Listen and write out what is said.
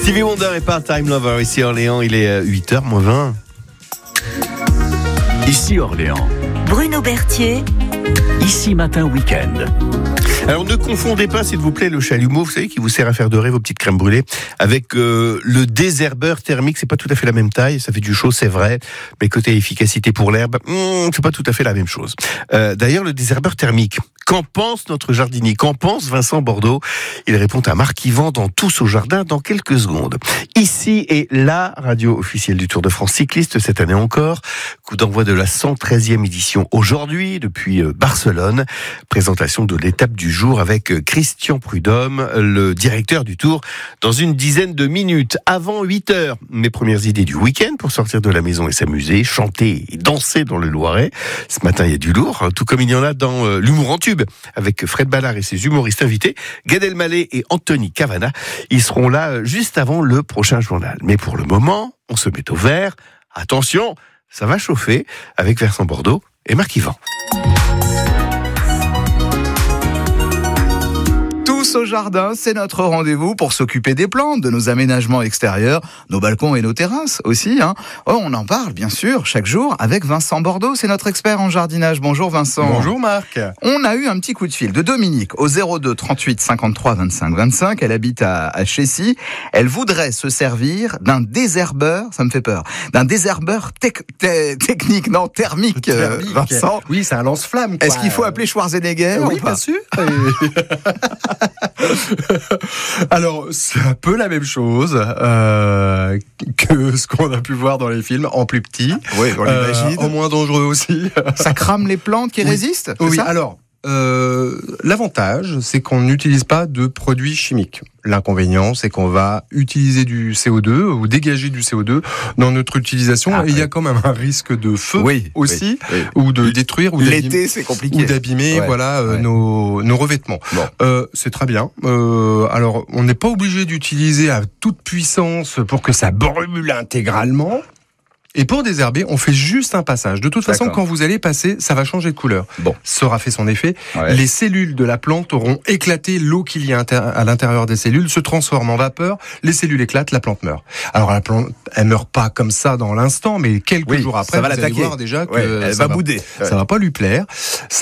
Stevie Wonder et Part-Time Lover, ici à Orléans, il est 8h-20. Ici Orléans. Bruno Berthier. Ici Matin Week-end. Alors ne confondez pas s'il vous plaît le chalumeau, vous savez, qui vous sert à faire dorer vos petites crèmes brûlées, avec le désherbeur thermique. C'est pas tout à fait la même taille, ça fait du chaud, c'est vrai, mais côté efficacité pour l'herbe, c'est pas tout à fait la même chose. D'ailleurs, le désherbeur thermique, qu'en pense notre jardinier? Qu'en pense Vincent Bordeaux? Il répond à Marc Yvan dans Tous au jardin dans quelques secondes. Ici est la radio officielle du Tour de France cycliste cette année encore. Coup d'envoi de la 113e édition aujourd'hui depuis Barcelone. Présentation de l'étape du jour avec Christian Prudhomme, le directeur du Tour, dans une dizaine de minutes. Avant 8h, mes premières idées du week-end pour sortir de la maison et s'amuser, chanter et danser dans le Loiret. Ce matin, il y a du lourd, tout comme il y en a dans l'humour en tube, avec Fred Ballard et ses humoristes invités, Gad Elmaleh et Anthony Cavana. Ils seront là juste avant le prochain journal. Mais pour le moment, on se met au vert. Attention, ça va chauffer avec Vincent Bordeaux et Marc Yvan. Au jardin, c'est notre rendez-vous pour s'occuper des plantes, de nos aménagements extérieurs, nos balcons et nos terrasses aussi. On en parle bien sûr chaque jour avec Vincent Bordeaux, c'est notre expert en jardinage. Bonjour Vincent. Bonjour Marc. On a eu un petit coup de fil de Dominique au 02 38 53 25 25. Elle habite à Chessy. Elle voudrait se servir d'un désherbeur, ça me fait peur, d'un désherbeur technique, non thermique. Vincent. Oui, c'est un lance-flamme. Est-ce qu'il faut appeler Schwarzenegger? Oui, bien sûr. Alors, c'est un peu la même chose que ce qu'on a pu voir dans les films, en plus petit. Oui, on l'imagine. En moins dangereux aussi. Ça crame les plantes qui résistent? Oui, ça alors, l'avantage, c'est qu'on n'utilise pas de produits chimiques. L'inconvénient, c'est qu'on va utiliser du CO2 ou dégager du CO2 dans notre utilisation. Et il y a quand même un risque de feu aussi, ou de détruire, ou l'été, c'est compliqué, ou d'abîmer, nos revêtements. Bon. C'est très bien. Alors, on n'est pas obligé d'utiliser à toute puissance pour que ça brûle intégralement. Et pour désherber, on fait juste un passage. De toute façon, quand vous allez passer, ça va changer de couleur. Bon. Ça aura fait son effet. Ouais. Les cellules de la plante auront éclaté, l'eau qu'il y a à l'intérieur des cellules se transforme en vapeur, les cellules éclatent, la plante meurt. Alors la plante, elle meurt pas comme ça dans l'instant, mais quelques jours après, vous allez voir déjà que elle va bouder. Ça va pas lui plaire.